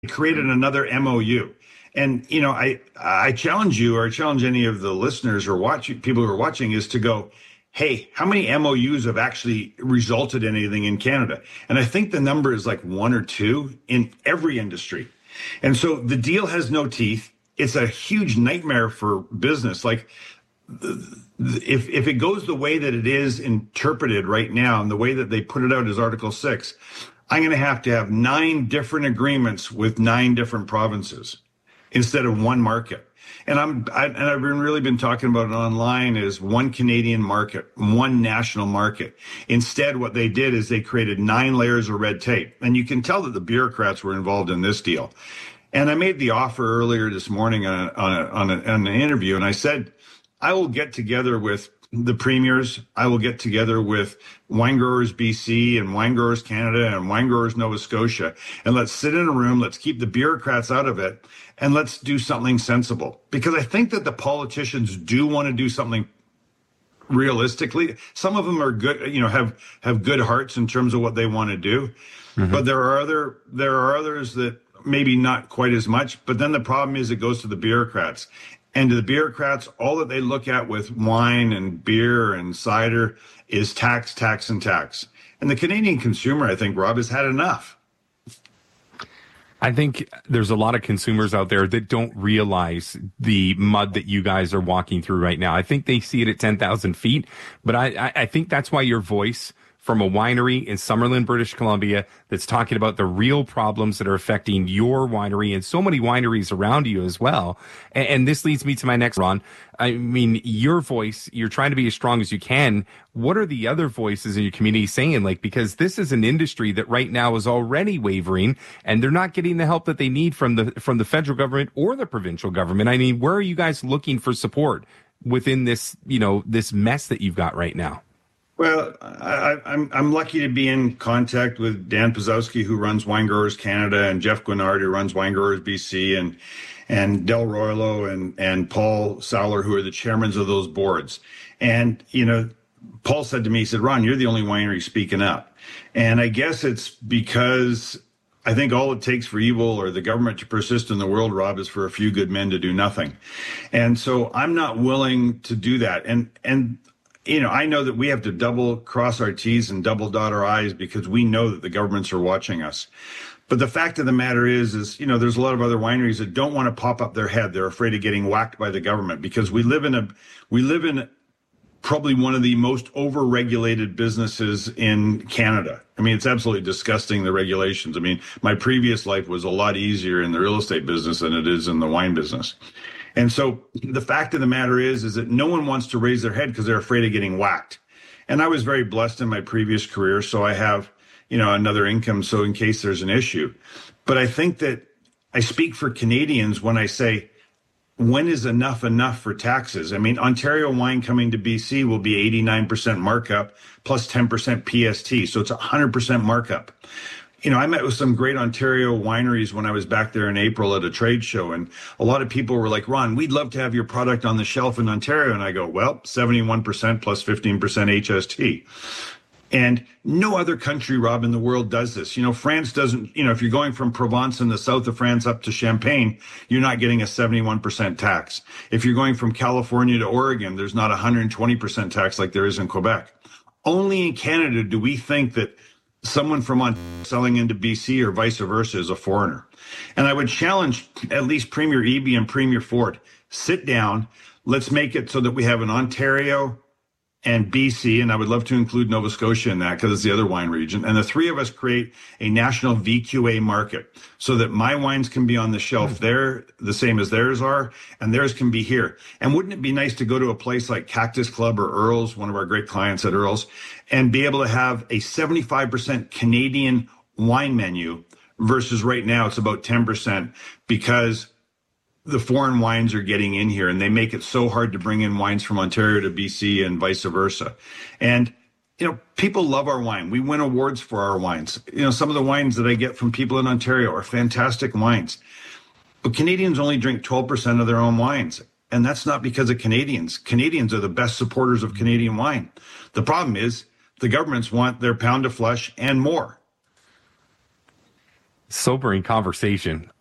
created another MOU. And, I challenge you, or I challenge any of the listeners or people who are watching, is to go, hey, how many MOUs have actually resulted in anything in Canada? And I think the number is like one or two in every industry. And so the deal has no teeth. It's a huge nightmare for business. Like, if it goes the way that it is interpreted right now and the way that they put it out as Article 6, I'm going to have 9 different agreements with 9 different provinces instead of one market. And I've really been talking about it online as one Canadian market, one national market. Instead, what they did is they created 9 layers of red tape. And you can tell that the bureaucrats were involved in this deal. And I made the offer earlier this morning on an interview, and I said, I will get together with the premiers. I will get together with Wine Growers BC and Wine Growers Canada and Wine Growers Nova Scotia, and let's sit in a room. Let's keep the bureaucrats out of it, and let's do something sensible. Because I think that the politicians do want to do something realistically. Some of them are good, have good hearts in terms of what they want to do. Mm-hmm. But there are others that maybe not quite as much. But then the problem is it goes to the bureaucrats. And to the bureaucrats, all that they look at with wine and beer and cider is tax, tax, and tax. And the Canadian consumer, I think, Rob, has had enough. I think there's a lot of consumers out there that don't realize the mud that you guys are walking through right now. I think they see it at 10,000 feet, but I think that's why your voice from a winery in Summerlin, British Columbia, that's talking about the real problems that are affecting your winery and so many wineries around you as well. And this leads me to my next, Ron. I mean, your voice, you're trying to be as strong as you can. What are the other voices in your community saying? Like, because this is an industry that right now is already wavering and they're not getting the help that they need from the federal government or the provincial government. I mean, where are you guys looking for support within this, this mess that you've got right now? Well, I'm lucky to be in contact with Dan Pazowski, who runs Wine Growers Canada, and Jeff Guinard, who runs Wine Growers BC, and Del Roylo and Paul Sauler, who are the chairmen of those boards. And, Paul said to me, he said, Ron, you're the only winery speaking up. And I guess it's because I think all it takes for evil or the government to persist in the world, Rob, is for a few good men to do nothing. And so I'm not willing to do that. And I know that we have to double cross our T's and double dot our I's because we know that the governments are watching us. But the fact of the matter is, there's a lot of other wineries that don't want to pop up their head. They're afraid of getting whacked by the government because we live in probably one of the most over-regulated businesses in Canada. I mean, it's absolutely disgusting, the regulations. I mean, my previous life was a lot easier in the real estate business than it is in the wine business. And so the fact of the matter is that no one wants to raise their head because they're afraid of getting whacked. And I was very blessed in my previous career, so I have, another income, so in case there's an issue. But I think that I speak for Canadians when I say, when is enough for taxes? I mean, Ontario wine coming to BC will be 89% markup plus 10% PST, so it's 100% markup. I met with some great Ontario wineries when I was back there in April at a trade show, and a lot of people were like, Ron, we'd love to have your product on the shelf in Ontario. And I go, well, 71% plus 15% HST. And no other country, Rob, in the world does this. France doesn't, if you're going from Provence in the south of France up to Champagne, you're not getting a 71% tax. If you're going from California to Oregon, there's not 120% tax like there is in Quebec. Only in Canada do we think that someone from Ontario selling into BC or vice versa is a foreigner. And I would challenge at least Premier Eby and Premier Ford, sit down, let's make it so that we have an Ontario and BC, and I would love to include Nova Scotia in that because it's the other wine region. And the three of us create a national VQA market so that my wines can be on the shelf there, the same as theirs are, and theirs can be here. And wouldn't it be nice to go to a place like Cactus Club or Earl's, one of our great clients at Earl's, and be able to have a 75% Canadian wine menu versus right now it's about 10% because the foreign wines are getting in here and they make it so hard to bring in wines from Ontario to BC and vice versa. And, people love our wine. We win awards for our wines. Some of the wines that I get from people in Ontario are fantastic wines. But Canadians only drink 12% of their own wines. And that's not because of Canadians. Canadians are the best supporters of Canadian wine. The problem is the governments want their pound of flesh and more. Sobering conversation.